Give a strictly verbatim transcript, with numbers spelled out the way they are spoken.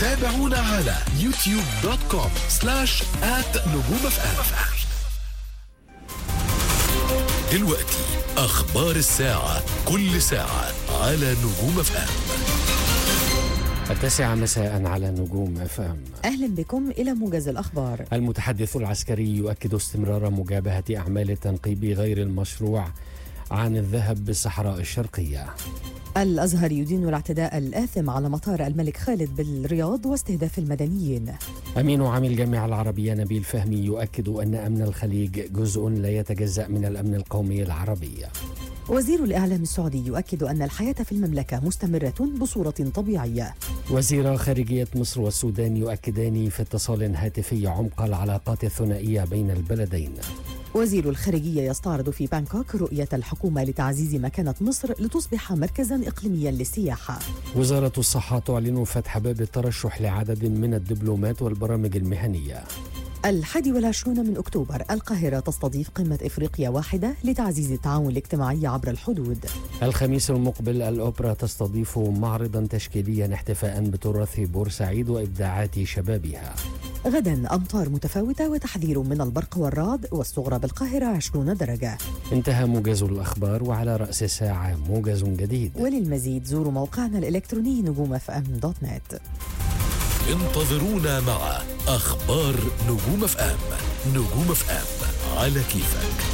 تابعونا على يوتيوب دوت كوم سلاش آت نجوم اف ام. دلوقتي أخبار الساعة، كل ساعة على نجوم اف ام. التاسعة مساء على نجوم اف ام. أهلا بكم إلى موجز الأخبار. المتحدث العسكري يؤكد استمرار مجابهة أعمال التنقيب غير المشروع عن الذهب بالصحراء الشرقية. الأزهر يدين الاعتداء الآثم على مطار الملك خالد بالرياض واستهداف المدنيين. أمين عام الجامعة العربية نبيل فهمي يؤكد أن أمن الخليج جزء لا يتجزأ من الأمن القومي العربي. وزير الإعلام السعودي يؤكد أن الحياة في المملكة مستمرة بصورة طبيعية. وزير خارجية مصر والسودان يؤكدان في اتصال هاتفي عمق العلاقات الثنائية بين البلدين. وزير الخارجية يستعرض في بانكوك رؤية الحكومة لتعزيز مكانة مصر لتصبح مركزا إقليميا للسياحة. وزارة الصحة تعلن فتح باب الترشح لعدد من الدبلومات والبرامج المهنية. الحادي والعشرون من أكتوبر القاهرة تستضيف قمة إفريقيا واحدة لتعزيز التعاون الاجتماعي عبر الحدود. الخميس المقبل الأوبرا تستضيف معرضا تشكيليا احتفاء بتراث بورسعيد وإبداعات شبابها. غدا أمطار متفاوتة وتحذير من البرق والرعد، والصغرى بالقاهرة عشرين درجة. انتهى موجز الأخبار، وعلى رأس الساعة موجز جديد. وللمزيد زوروا موقعنا الإلكتروني نجوم اف ام دوت نت. انتظرونا مع أخبار نجوم اف ام. نجوم اف ام على كيفك.